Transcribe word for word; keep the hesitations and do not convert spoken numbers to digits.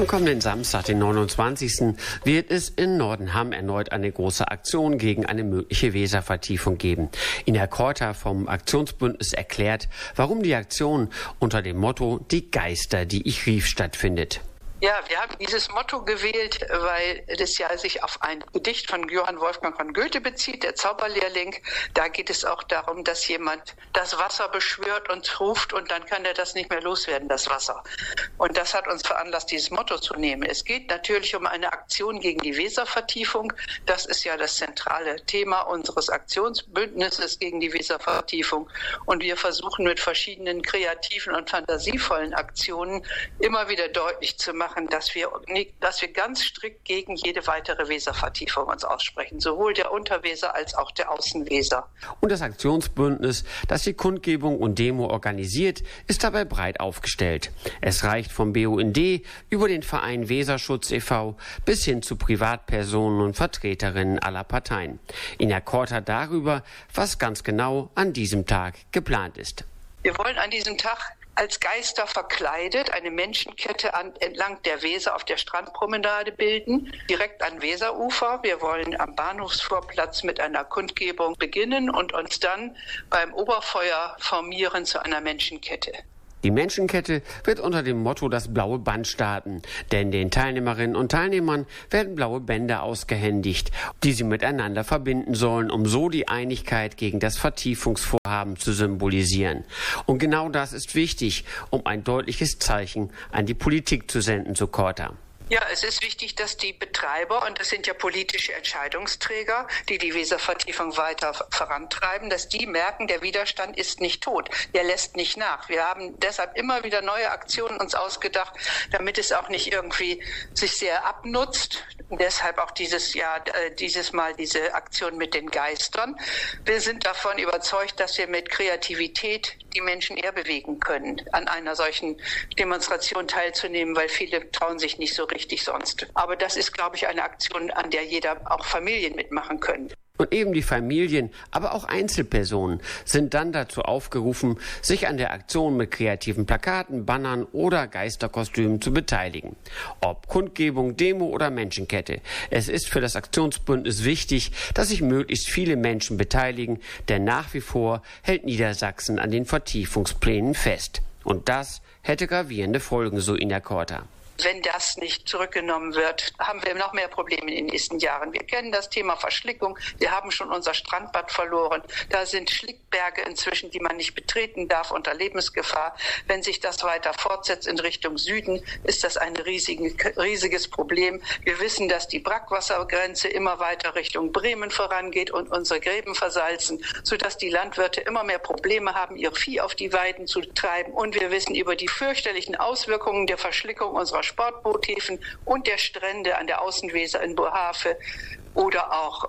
Am kommenden Samstag, den neunundzwanzigsten wird es in Nordenham erneut eine große Aktion gegen eine mögliche Weservertiefung geben. Ina Korter vom Aktionsbündnis erklärt, warum die Aktion unter dem Motto »Die Geister, die ich rief« stattfindet. Ja, wir haben dieses Motto gewählt, weil es ja sich auf ein Gedicht von Johann Wolfgang von Goethe bezieht, der Zauberlehrling. Da geht es auch darum, dass jemand das Wasser beschwört und ruft und dann kann er das nicht mehr loswerden, das Wasser. Und das hat uns veranlasst, dieses Motto zu nehmen. Es geht natürlich um eine Aktion gegen die Weservertiefung. Das ist ja das zentrale Thema unseres Aktionsbündnisses gegen die Weservertiefung. Und wir versuchen mit verschiedenen kreativen und fantasievollen Aktionen immer wieder deutlich zu machen, dass wir, dass wir ganz strikt gegen jede weitere Weservertiefung uns aussprechen, sowohl der Unterweser als auch der Außenweser. Und das Aktionsbündnis, das die Kundgebung und Demo organisiert, ist dabei breit aufgestellt. Es reicht vom B U N D über den Verein Weserschutz e V bis hin zu Privatpersonen und Vertreterinnen aller Parteien. Ina Korter darüber, was ganz genau an diesem Tag geplant ist. Wir wollen an diesem Tag als Geister verkleidet eine Menschenkette an, entlang der Weser auf der Strandpromenade bilden, direkt an Weserufer. Wir wollen am Bahnhofsvorplatz mit einer Kundgebung beginnen und uns dann beim Oberfeuer formieren zu einer Menschenkette. Die Menschenkette wird unter dem Motto das blaue Band starten, denn den Teilnehmerinnen und Teilnehmern werden blaue Bänder ausgehändigt, die sie miteinander verbinden sollen, um so die Einigkeit gegen das Vertiefungsvorhaben zu symbolisieren. Und genau das ist wichtig, um ein deutliches Zeichen an die Politik zu senden, so Korter. Ja, es ist wichtig, dass die Betreiber, und das sind ja politische Entscheidungsträger, die die Weservertiefung weiter vorantreiben, dass die merken, der Widerstand ist nicht tot, der lässt nicht nach. Wir haben deshalb immer wieder neue Aktionen uns ausgedacht, damit es auch nicht irgendwie sich sehr abnutzt. Und deshalb auch dieses Jahr, äh, dieses Mal diese Aktion mit den Geistern. Wir sind davon überzeugt, dass wir mit Kreativität die Menschen eher bewegen können, an einer solchen Demonstration teilzunehmen, weil viele trauen sich nicht so richtig sonst. Aber das ist, glaube ich, eine Aktion, an der jeder, auch Familien mitmachen können. Und eben die Familien, aber auch Einzelpersonen sind dann dazu aufgerufen, sich an der Aktion mit kreativen Plakaten, Bannern oder Geisterkostümen zu beteiligen. Ob Kundgebung, Demo oder Menschenkette. Es ist für das Aktionsbündnis wichtig, dass sich möglichst viele Menschen beteiligen, denn nach wie vor hält Niedersachsen an den Vertiefungsplänen fest. Und das hätte gravierende Folgen, so Ina Korter. Wenn das nicht zurückgenommen wird, haben wir noch mehr Probleme in den nächsten Jahren. Wir kennen das Thema Verschlickung. Wir haben schon unser Strandbad verloren. Da sind Schlickberge inzwischen, die man nicht betreten darf, unter Lebensgefahr. Wenn sich das weiter fortsetzt in Richtung Süden, ist das ein riesigen, riesiges Problem. Wir wissen, dass die Brackwassergrenze immer weiter Richtung Bremen vorangeht und unsere Gräben versalzen, sodass die Landwirte immer mehr Probleme haben, ihr Vieh auf die Weiden zu treiben. Und wir wissen über die fürchterlichen Auswirkungen der Verschlickung unserer Sportboothäfen und der Strände an der Außenweser in Bohafe oder auch